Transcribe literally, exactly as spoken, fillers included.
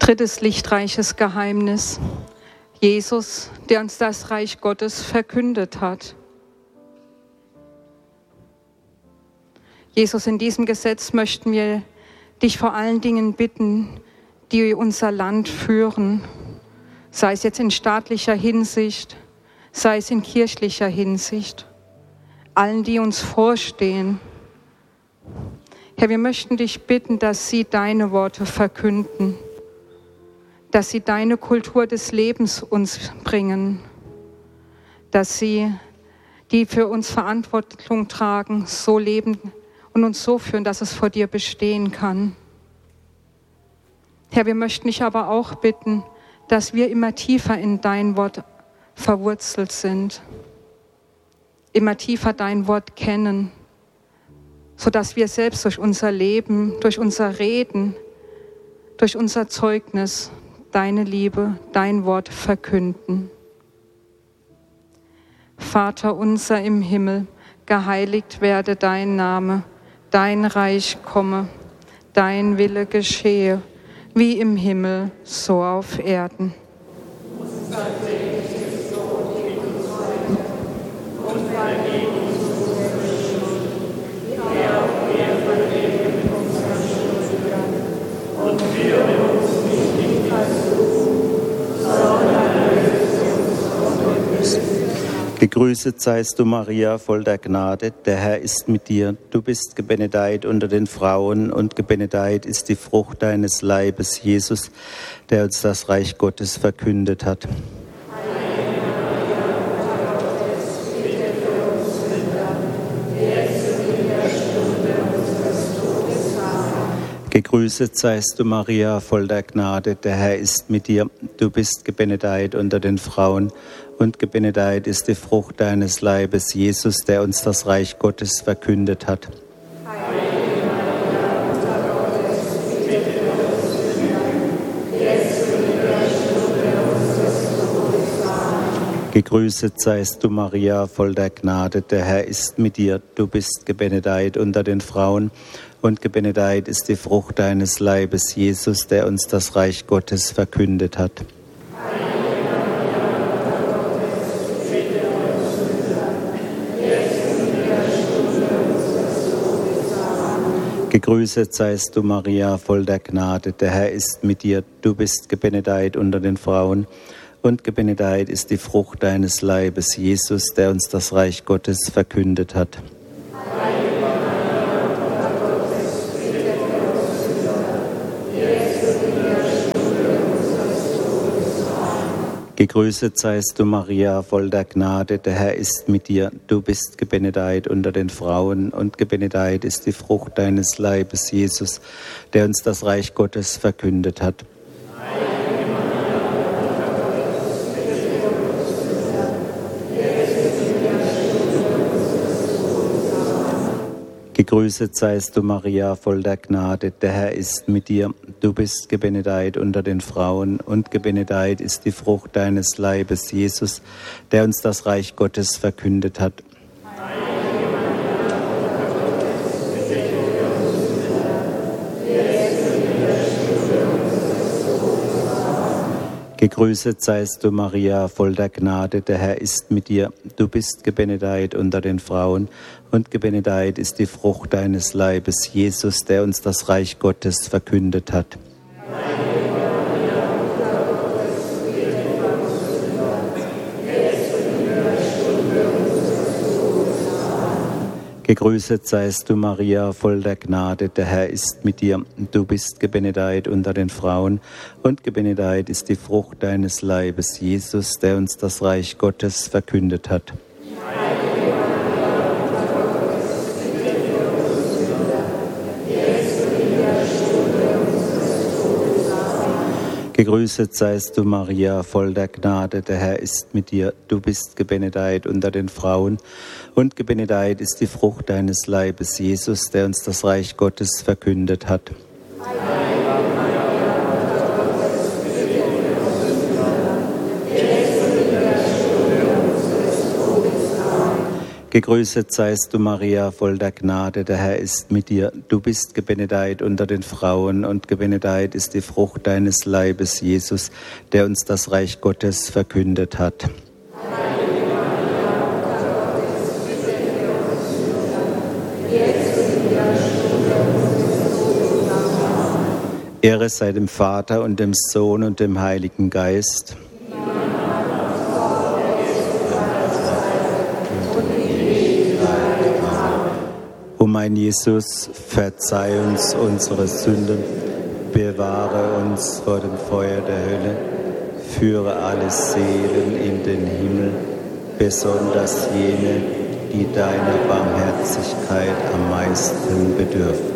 Drittes lichtreiches Geheimnis. Jesus, der uns das Reich Gottes verkündet hat. Jesus, in diesem Gesetz möchten wir dich vor allen Dingen bitten, die unser Land führen, sei es jetzt in staatlicher Hinsicht, sei es in kirchlicher Hinsicht, allen, die uns vorstehen. Herr, wir möchten dich bitten, dass sie deine Worte verkünden, dass sie deine Kultur des Lebens uns bringen, dass sie, die für uns Verantwortung tragen, so leben und uns so führen, dass es vor dir bestehen kann. Herr, wir möchten dich aber auch bitten, dass wir immer tiefer in dein Wort verwurzelt sind, immer tiefer dein Wort kennen, sodass wir selbst durch unser Leben, durch unser Reden, durch unser Zeugnis deine Liebe, dein Wort verkünden. Vater unser im Himmel, geheiligt werde dein Name, dein Reich komme, dein Wille geschehe, wie im Himmel, so auf Erden. Gegrüßet seist du, Maria, voll der Gnade, der Herr ist mit dir. Du bist gebenedeit unter den Frauen und gebenedeit ist die Frucht deines Leibes, Jesus, der uns das Reich Gottes verkündet hat. Gegrüßet seist du, Maria, voll der Gnade, der Herr ist mit dir. Du bist gebenedeit unter den Frauen und gebenedeit ist die Frucht deines Leibes, Jesus, der uns das Reich Gottes verkündet hat. Gegrüßet seist du, Maria, voll der Gnade, der Herr ist mit dir. Du bist gebenedeit unter den Frauen und gebenedeit ist die Frucht deines Leibes, Jesus, der uns das Reich Gottes verkündet hat. Gegrüßet seist du, Maria, voll der Gnade, der Herr ist mit dir. Du bist gebenedeit unter den Frauen und gebenedeit ist die Frucht deines Leibes, Jesus, der uns das Reich Gottes verkündet hat. Gegrüßet seist du, Maria, voll der Gnade, der Herr ist mit dir. Du bist gebenedeit unter den Frauen und gebenedeit ist die Frucht deines Leibes, Jesus, der uns das Reich Gottes verkündet hat. Gegrüßet seist du, Maria, voll der Gnade, der Herr ist mit dir. Du bist gebenedeit unter den Frauen und gebenedeit ist die Frucht deines Leibes, Jesus, der uns das Reich Gottes verkündet hat. Gegrüßet seist du, Maria, voll der Gnade, der Herr ist mit dir. Du bist gebenedeit unter den Frauen und gebenedeit ist die Frucht deines Leibes, Jesus, der uns das Reich Gottes verkündet hat. Gegrüßet seist du, Maria, voll der Gnade, der Herr ist mit dir. Du bist gebenedeit unter den Frauen und gebenedeit ist die Frucht deines Leibes, Jesus, der uns das Reich Gottes verkündet hat. Gegrüßet seist du, Maria, voll der Gnade, der Herr ist mit dir. Du bist gebenedeit unter den Frauen und gebenedeit ist die Frucht deines Leibes, Jesus, der uns das Reich Gottes verkündet hat. Gegrüßet seist du, Maria, voll der Gnade, der Herr ist mit dir. Du bist gebenedeit unter den Frauen und gebenedeit ist die Frucht deines Leibes, Jesus, der uns das Reich Gottes verkündet hat. Ehre sei dem Vater und dem Sohn und dem Heiligen Geist. O mein Jesus, verzeih uns unsere Sünden, bewahre uns vor dem Feuer der Hölle, führe alle Seelen in den Himmel, besonders jene, die deiner Barmherzigkeit am meisten bedürfen.